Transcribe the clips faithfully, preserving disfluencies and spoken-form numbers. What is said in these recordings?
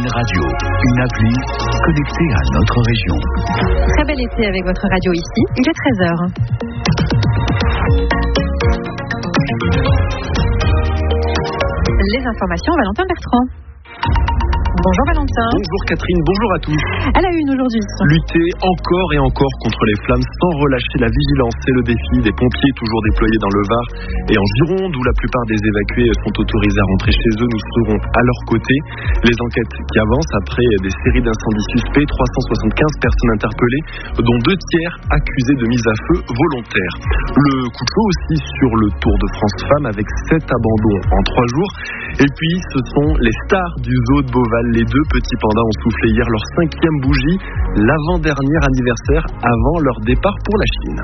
Une radio, une appli connectée à notre région. Très bel été avec votre radio ici, il est treize heures. Les informations, Valentin Bertrand. Bonjour Valentin. Bonjour Catherine, bonjour à tous. À la une aujourd'hui. Lutter encore et encore contre les flammes sans relâcher la vigilance, c'est le défi des pompiers toujours déployés dans le Var et en Gironde où la plupart des évacués sont autorisés à rentrer chez eux. Nous serons à leur côté. Les enquêtes qui avancent après des séries d'incendies suspects, trois cent soixante-quinze personnes interpellées, dont deux tiers accusés de mise à feu volontaire. Le coup de chaud aussi sur le Tour de France Femmes avec sept abandons en trois jours. Et puis ce sont les stars du zoo de Beauval. Les deux petits pandas ont soufflé hier leur cinquième bougie, l'avant-dernier anniversaire avant leur départ pour la Chine.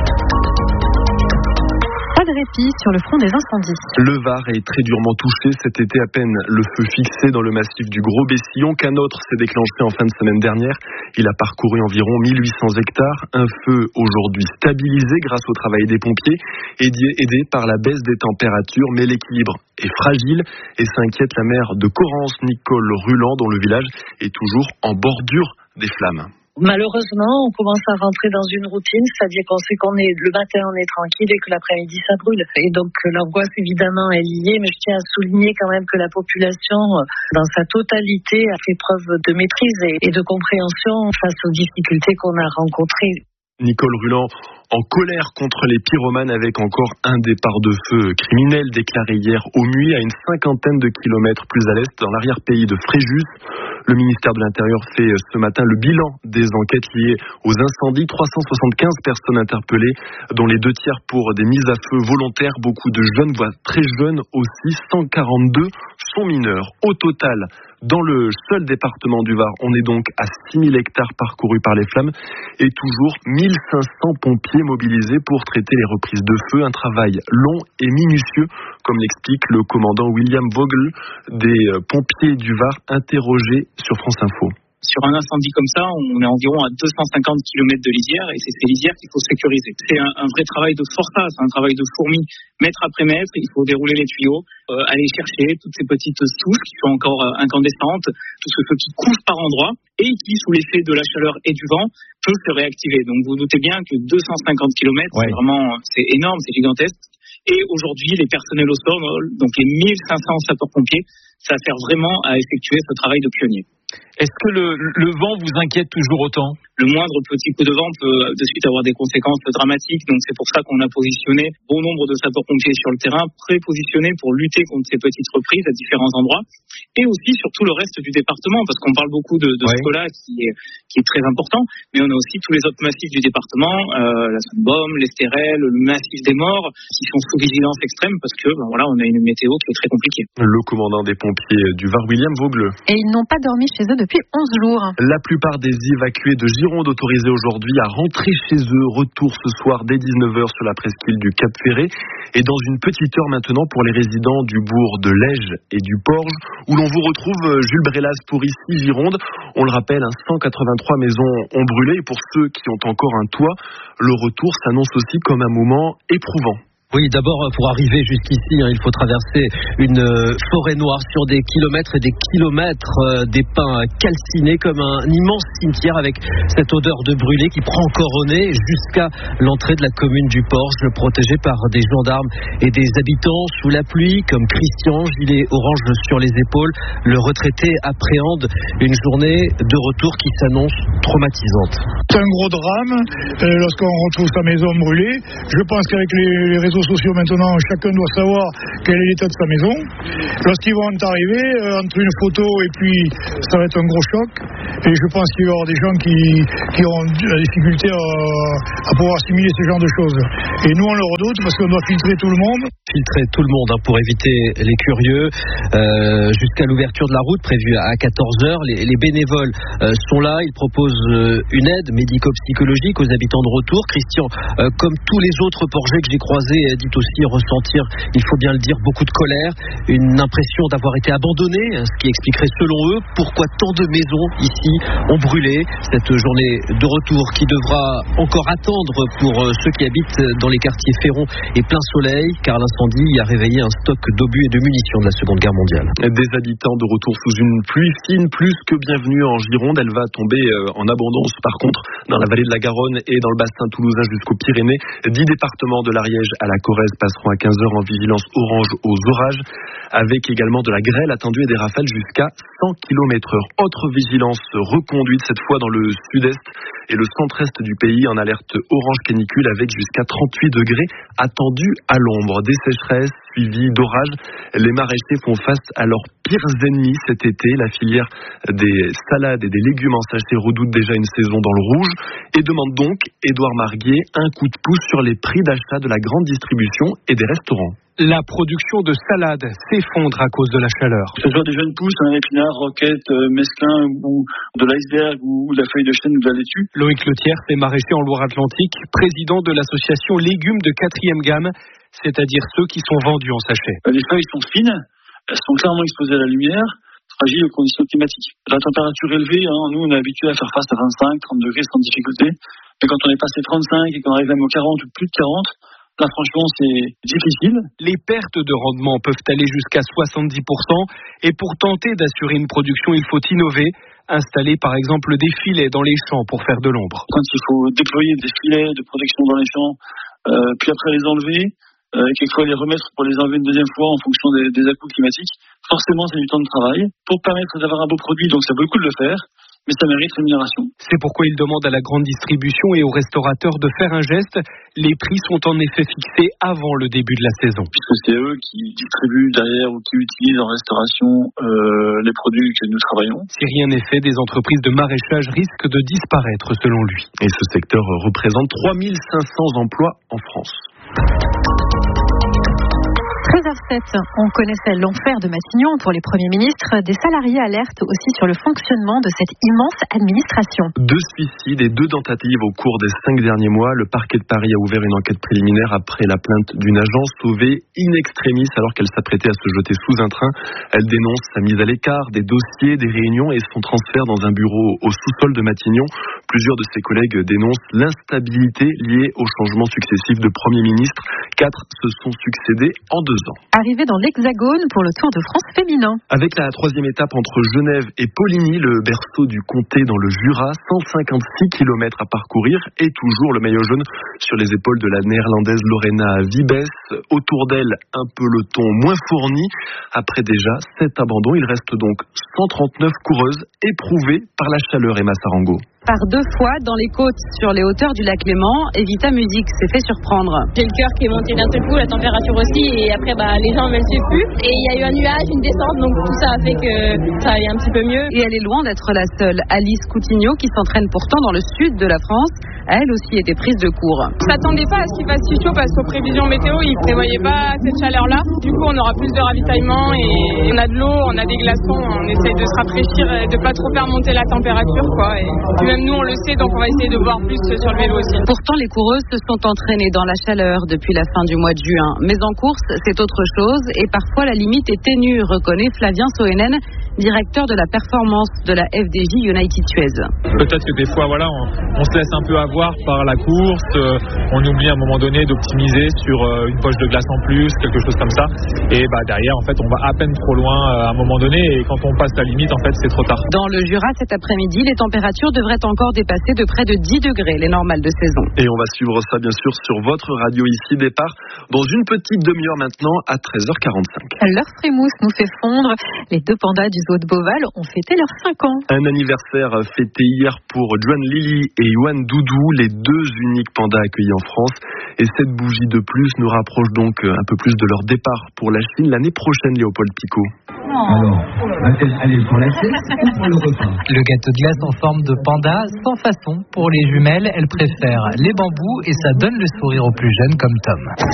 Pas de répit sur le front des incendies. Le Var est très durement touché cet été, à peine le feu fixé dans le massif du Gros Bessillon qu'un autre s'est déclenché en fin de semaine dernière. Il a parcouru environ mille huit cents hectares. Un feu aujourd'hui stabilisé grâce au travail des pompiers, aidé par la baisse des températures, mais l'équilibre est fragile et s'inquiète la maire de Corrence, Nicole Ruland, dont le village est toujours en bordure des flammes. Malheureusement, on commence à rentrer dans une routine, c'est-à-dire qu'on sait qu'on est le matin on est tranquille et que l'après-midi ça brûle. Et donc l'angoisse évidemment est liée, mais je tiens à souligner quand même que la population, dans sa totalité, a fait preuve de maîtrise et de compréhension face aux difficultés qu'on a rencontrées. Nicole Ruland, en colère contre les pyromanes avec encore un départ de feu criminel déclaré hier au Muy, à une cinquantaine de kilomètres plus à l'est, dans l'arrière-pays de Fréjus. Le ministère de l'Intérieur fait ce matin le bilan des enquêtes liées aux incendies. trois cent soixante-quinze personnes interpellées, dont les deux tiers pour des mises à feu volontaires. Beaucoup de jeunes, voire très jeunes aussi. cent quarante-deux sont mineurs. Au total, dans le seul département du Var, on est donc à six mille hectares parcourus par les flammes et toujours mille cinq cents pompiers mobilisés pour traiter les reprises de feu. Un travail long et minutieux, comme l'explique le commandant William Vogel des pompiers du Var, interrogé sur France Info. Sur un incendie comme ça, on est environ à deux cent cinquante kilomètres de lisière et c'est ces lisières qu'il faut sécuriser. C'est un, un vrai travail de forçat, c'est un travail de fourmi, mètre après mètre. Il faut dérouler les tuyaux, euh, aller chercher toutes ces petites souches qui sont encore euh, incandescentes, tout ce feu qui couvre par endroits et qui, sous l'effet de la chaleur et du vent, peut se réactiver. Donc vous doutez bien que deux cent cinquante kilomètres, ouais. c'est vraiment, c'est énorme, c'est gigantesque. Et aujourd'hui, les personnels au sol, donc les mille cinq cents sapeurs-pompiers, ça sert vraiment à effectuer ce travail de pionnier. Est-ce que le, le vent vous inquiète toujours autant ? Le moindre petit coup de vent peut de suite avoir des conséquences dramatiques. Donc c'est pour ça qu'on a positionné bon nombre de sapeurs-pompiers sur le terrain, prépositionnés pour lutter contre ces petites reprises à différents endroits. Et aussi sur tout le reste du département, parce qu'on parle beaucoup de, de ouais. ce cas-là qui est, qui est très important. Mais on a aussi tous les autres massifs du département, euh, la Sainte-Baume, l'Estérel, le massif des Morts, qui sont sous vigilance extrême parce que ben voilà, on a une météo qui est très compliquée. Le commandant des pompiers du Var, William Vogel. Et ils n'ont pas dormi chez eux depuis onze jours. La plupart des évacués de Gironde autorisés aujourd'hui à rentrer chez eux. Retour ce soir dès dix-neuf heures sur la presqu'île du Cap Ferré. Et dans une petite heure maintenant pour les résidents du bourg de Lège et du Porge, où l'on vous retrouve Jules Brélas pour ici Gironde. On le rappelle, cent quatre-vingt-trois maisons ont brûlé. Et pour ceux qui ont encore un toit, le retour s'annonce aussi comme un moment éprouvant. Oui, d'abord, pour arriver jusqu'ici, hein, il faut traverser une euh, forêt noire sur des kilomètres et des kilomètres, euh, des pins calcinés comme un immense cimetière avec cette odeur de brûlé qui prend encore au nez jusqu'à l'entrée de la commune du Porge, protégée par des gendarmes et des habitants sous la pluie, comme Christian, gilet orange sur les épaules. Le retraité appréhende une journée de retour qui s'annonce traumatisante. C'est un gros drame euh, lorsqu'on retrouve sa maison brûlée. Je pense qu'avec les, les réseaux sociaux maintenant, chacun doit savoir quel est l'état de sa maison. Lorsqu'ils vont arriver, euh, entre une photo et puis ça va être un gros choc. Et je pense qu'il va y avoir des gens qui, qui auront la difficulté à, à pouvoir assimiler ce genre de choses. Et nous, on le redoute parce qu'on doit filtrer tout le monde. Filtrer tout le monde hein, pour éviter les curieux. Euh, jusqu'à l'ouverture de la route prévue à quatorze heures, les, les bénévoles euh, sont là. Ils proposent euh, une aide médico-psychologique aux habitants de retour. Christian, euh, comme tous les autres porgés que j'ai croisés dit aussi ressentir, il faut bien le dire, beaucoup de colère, une impression d'avoir été abandonné, ce qui expliquerait selon eux pourquoi tant de maisons ici ont brûlé. Cette journée de retour qui devra encore attendre pour ceux qui habitent dans les quartiers Féron et plein soleil, car l'incendie a réveillé un stock d'obus et de munitions de la Seconde Guerre mondiale. Des habitants de retour sous une pluie fine, plus que bienvenue en Gironde. Elle va tomber en abondance par contre dans la vallée de la Garonne et dans le bassin toulousain jusqu'aux Pyrénées. Dix départements de l'Ariège à la Corrèze passeront à quinze heures en vigilance orange aux orages, avec également de la grêle attendue et des rafales jusqu'à cent kilomètres heure. Autre vigilance reconduite, cette fois dans le sud-est et le centre-est du pays, en alerte orange canicule avec jusqu'à trente-huit degrés attendus à l'ombre. Des sécheresses suivies d'orages. Les maraîchers font face à leurs pires ennemis cet été. La filière des salades et des légumes en sachet redoute déjà une saison dans le rouge et demande donc, Édouard Marguier, un coup de pouce sur les prix d'achat de la grande distribution et des restaurants. La production de salade s'effondre à cause de la chaleur. Que ce soit des jeunes pousses, un épinard, roquette, euh, mesclin ou de l'iceberg ou de la feuille de chêne ou de la laitue. Loïc Letière est maraîcher en Loire-Atlantique, président de l'association Légumes de quatrième gamme, c'est-à-dire ceux qui sont vendus en sachet. Les feuilles sont fines, elles sont clairement exposées à la lumière, fragiles aux conditions climatiques. La température élevée, hein, nous on est habitué à faire face à vingt-cinq, trente degrés sans difficulté, mais quand on est passé trente-cinq et qu'on arrive même aux quarante ou plus de quarante, là, franchement, c'est difficile. Les pertes de rendement peuvent aller jusqu'à soixante-dix pour cent et pour tenter d'assurer une production, il faut innover. Installer par exemple des filets dans les champs pour faire de l'ombre. Quand il faut déployer des filets de protection dans les champs, euh, puis après les enlever, euh, quelquefois les remettre pour les enlever une deuxième fois en fonction des, des à-coups climatiques, forcément c'est du temps de travail. Pour permettre d'avoir un beau produit, donc ça vaut le coup de le faire. Mais ça mérite rémunération. C'est pourquoi il demande à la grande distribution et aux restaurateurs de faire un geste. Les prix sont en effet fixés avant le début de la saison. Puisque c'est eux qui distribuent derrière ou qui utilisent en restauration euh, les produits que nous travaillons. Si rien n'est fait, des entreprises de maraîchage risquent de disparaître selon lui. Et ce secteur représente trois mille cinq cents emplois en France. treize heures sept, on connaissait l'enfer de Matignon pour les premiers ministres. Des salariés alertent aussi sur le fonctionnement de cette immense administration. Deux suicides et deux tentatives au cours des cinq derniers mois. Le parquet de Paris a ouvert une enquête préliminaire après la plainte d'une agence sauvée in extremis alors qu'elle s'apprêtait à se jeter sous un train. Elle dénonce sa mise à l'écart des dossiers, des réunions et son transfert dans un bureau au sous-sol de Matignon. Plusieurs de ses collègues dénoncent l'instabilité liée aux changements successifs de Premier ministre. Quatre se sont succédés en deux ans. Arrivé dans l'Hexagone pour le Tour de France féminin. Avec la troisième étape entre Genève et Poligny, le berceau du comté dans le Jura, cent cinquante-six kilomètres à parcourir et toujours le maillot jaune sur les épaules de la néerlandaise Lorena Wiebes. Autour d'elle, un peloton moins fourni. Après déjà sept abandons, il reste donc cent trente-neuf coureuses éprouvées par la chaleur. Emma Sarango. Par deux fois dans les côtes sur les hauteurs du lac Léman, Evita Music s'est fait surprendre. J'ai le cœur qui est monté d'un seul coup, la température aussi, et après bah, les jambes elles suivent plus. Et il y a eu un nuage, une descente, donc tout ça a fait que ça allait un petit peu mieux. Et elle est loin d'être la seule. Alice Coutinho, qui s'entraîne pourtant dans le sud de la France, a elle aussi été prise de court. On s'attendait pas à ce qu'il fasse si chaud parce qu'aux prévisions météo, ils prévoyaient pas cette chaleur-là. Du coup, on aura plus de ravitaillement et on a de l'eau, on a des glaçons, on essaye de se rafraîchir et de pas trop faire monter la température, quoi. Et puis même nous, on le sait, donc on va essayer de boire plus sur le vélo aussi. Pourtant, les coureuses se sont entraînées dans la chaleur depuis la fin du mois de juin. Mais en course, c'est autre chose et parfois la limite est ténue, reconnaît Flavien Soenen, directeur de la performance de la F D J United Suez. Peut-être que des fois, voilà, on, on se laisse un peu avoir par la course, euh, on oublie à un moment donné d'optimiser sur euh, une poche de glace en plus, quelque chose comme ça. Et bah derrière, en fait, on va à peine trop loin euh, à un moment donné, et quand on passe la limite, en fait, c'est trop tard. Dans le Jura, cet après-midi, les températures devraient encore dépasser de près de dix degrés les normales de saison. Et on va suivre ça, bien sûr, sur votre radio ici. Départ dans une petite demi-heure maintenant à treize heures quarante-cinq. Leur frémousse nous fait fondre. Les deux pandas du zoo de Beauval ont fêté leurs cinq ans. Un anniversaire fêté hier pour Juan Lily et Yuan Doudou, les deux uniques pandas accueillis en France. Et cette bougie de plus nous rapproche donc un peu plus de leur départ pour la Chine l'année prochaine, Léopold Picot. Alors, va-t-elle aller pour la sieste ou pour le repas? Le gâteau de glace en forme de panda, sans façon. Pour les jumelles, elles préfèrent les bambous et ça donne le sourire aux plus jeunes comme Tom.